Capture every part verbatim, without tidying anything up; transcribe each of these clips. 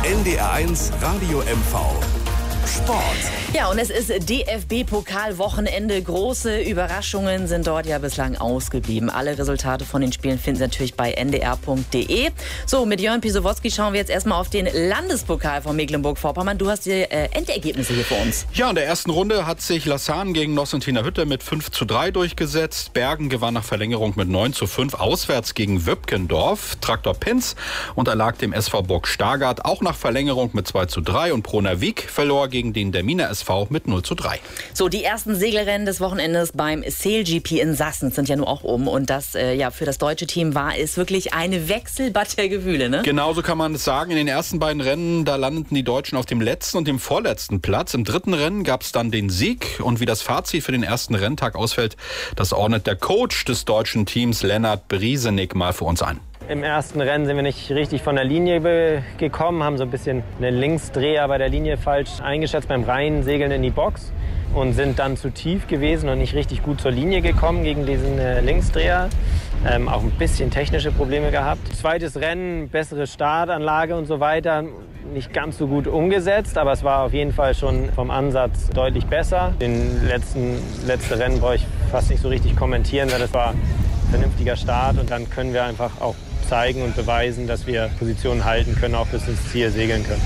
N D R eins Radio M V. Sport. Ja, und es ist D F B-Pokal-Wochenende. Große Überraschungen sind dort ja bislang ausgeblieben. Alle Resultate von den Spielen finden Sie natürlich bei n d r punkt d e. So, mit Jörn Pisowotzki schauen wir jetzt erstmal auf den Landespokal von Mecklenburg-Vorpommern. Du hast die äh, Endergebnisse hier für uns. Ja, in der ersten Runde hat sich Lassan gegen Nossentina Hütte mit fünf zu drei durchgesetzt. Bergen gewann nach Verlängerung mit neun zu fünf auswärts gegen Wöpkendorf. Traktor Pinz unterlag dem S V Burg Stargard auch nach Verlängerung mit zwei zu drei. Und Pronervik verlor gegen den Derminer S V mit null zu drei. So, die ersten Segelrennen des Wochenendes beim Sail G P in Sassnitz sind ja nur auch um. Und das äh, ja für das deutsche Team war es wirklich eine Wechselbad der Gefühle, ne? Genauso kann man es sagen. In den ersten beiden Rennen, da landeten die Deutschen auf dem letzten und dem vorletzten Platz. Im dritten Rennen gab es dann den Sieg. Und wie das Fazit für den ersten Renntag ausfällt, das ordnet der Coach des deutschen Teams, Lennart Briesenig, mal für uns ein. Im ersten Rennen sind wir nicht richtig von der Linie gekommen, haben so ein bisschen einen Linksdreher bei der Linie falsch eingeschätzt beim Reinsegeln in die Box und sind dann zu tief gewesen und nicht richtig gut zur Linie gekommen gegen diesen äh, Linksdreher. Ähm, auch ein bisschen technische Probleme gehabt. Zweites Rennen, bessere Startanlage und so weiter. Nicht ganz so gut umgesetzt, aber es war auf jeden Fall schon vom Ansatz deutlich besser. Den letzten letzte Rennen brauche ich fast nicht so richtig kommentieren, weil das war ein vernünftiger Start und dann können wir einfach auch zeigen und beweisen, dass wir Positionen halten können, auch bis ins Ziel segeln können.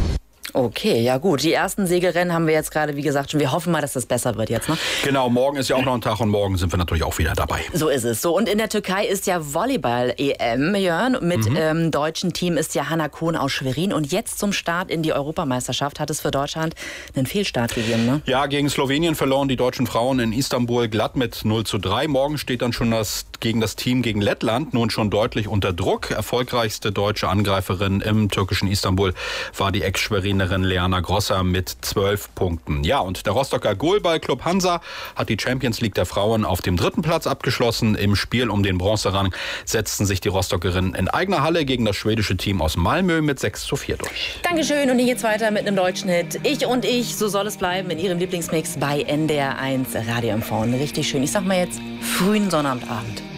Okay, ja gut. Die ersten Segelrennen haben wir jetzt gerade, wie gesagt, schon. Wir hoffen mal, dass das besser wird jetzt, ne? Genau, morgen ist ja auch noch ein Tag und morgen sind wir natürlich auch wieder dabei. So ist es. So, und in der Türkei ist ja Volleyball-E M, Jörn. Mit mhm. ähm, deutschen Team ist ja Hanna Kohn aus Schwerin. Und jetzt zum Start in die Europameisterschaft hat es für Deutschland einen Fehlstart gegeben, ne? Ja, gegen Slowenien verloren die deutschen Frauen in Istanbul glatt mit null zu drei. Morgen steht dann schon das gegen das Team gegen Lettland nun schon deutlich unter Druck. Erfolgreichste deutsche Angreiferin im türkischen Istanbul war die Ex-Schweriner Leana Grosser mit zwölf Punkten. Ja, und der Rostocker Goalball-Club Hansa hat die Champions League der Frauen auf dem dritten Platz abgeschlossen. Im Spiel um den Bronzerang setzten sich die Rostockerinnen in eigener Halle gegen das schwedische Team aus Malmö mit sechs zu vier durch. Dankeschön, und hier geht's weiter mit einem deutschen Hit. Ich und ich, so soll es bleiben, in Ihrem Lieblingsmix bei N D R eins Radio M V. Richtig schön. Ich sag mal jetzt frühen Sonnabendabend.